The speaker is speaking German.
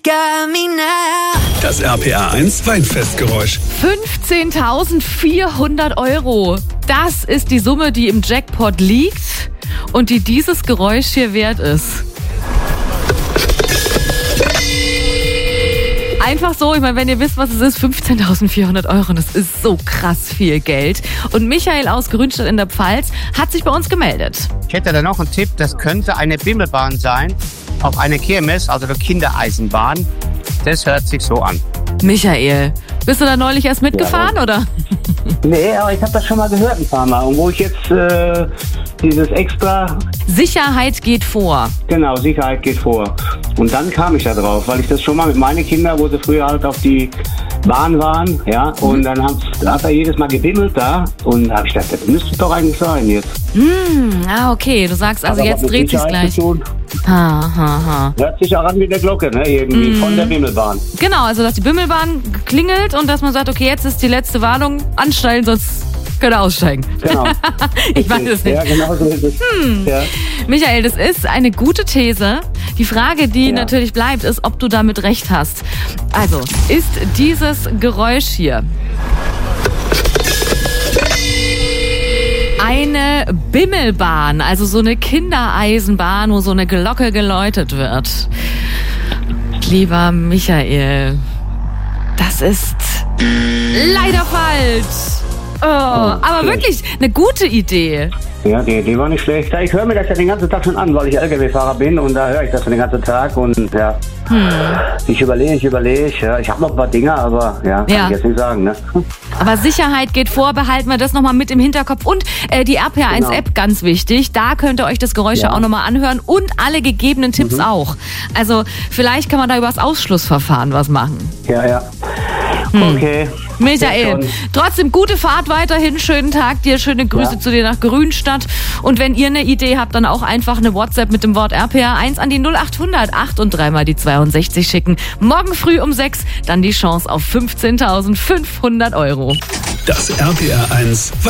got me now. Das RPA 1 Weinfestgeräusch. 15.400 €. Das ist die Summe, die im Jackpot liegt und die dieses Geräusch hier wert ist. Einfach so, ich meine, wenn ihr wisst, was es ist, 15.400 €, das ist so krass viel Geld. Und Michael aus Grünstadt in der Pfalz hat sich bei uns gemeldet. Ich hätte da noch einen Tipp, das könnte eine Bimmelbahn sein, auf eine Kirmes, also eine Kindereisenbahn. Das hört sich so an. Michael, bist du da neulich erst mitgefahren, oder? Nee, aber ich habe das schon mal gehört ein paar Mal. Und wo ich jetzt dieses extra... Sicherheit geht vor. Genau, Sicherheit geht vor. Und dann kam ich da drauf, weil ich das schon mal mit meinen Kindern, wo sie früher halt auf die Bahn waren, ja, und dann hat er jedes Mal gebimmelt da und da habe ich gedacht, das müsste doch eigentlich sein jetzt. Okay, du sagst also, Aber jetzt mit dreht sich's Sicherheit gleich. zu tun. Hört sich auch an wie der Glocke, ne, irgendwie, von der Bimmelbahn. Genau, also dass die Bimmelbahn klingelt und dass man sagt, okay, jetzt ist die letzte Warnung, anstellen, sonst könnt ihr aussteigen. Genau. Ich weiß es nicht. Ja, genau so ist es. Ja. Michael, das ist eine gute These. Die Frage, die natürlich bleibt, ist, ob du damit recht hast. Also, ist dieses Geräusch hier eine Bimmelbahn, also so eine Kindereisenbahn, wo so eine Glocke geläutet wird? Lieber Michael, das ist leider falsch. Aber wirklich eine gute Idee. Ja, die Idee war nicht schlecht. Ich höre mir das ja den ganzen Tag schon an, weil ich LKW-Fahrer bin und da höre ich das den ganzen Tag und ja. Ich überlege. Ja. Ich habe noch ein paar Dinge, aber kann ich jetzt nicht sagen. Ne? Aber Sicherheit geht vor, behalten wir das nochmal mit im Hinterkopf. Und die RPA1-App, ganz wichtig, da könnt ihr euch das Geräusch auch nochmal anhören und alle gegebenen Tipps auch. Also vielleicht kann man da über das Ausschlussverfahren was machen. Ja. Okay. Michael, trotzdem gute Fahrt weiterhin, schönen Tag dir, schöne Grüße zu dir nach Grünstadt. Und wenn ihr eine Idee habt, dann auch einfach eine WhatsApp mit dem Wort RPA1 an die 0800 8 und 3 mal die 62 schicken. Morgen früh um 6 dann die Chance auf 15.500 €. Das RPA 1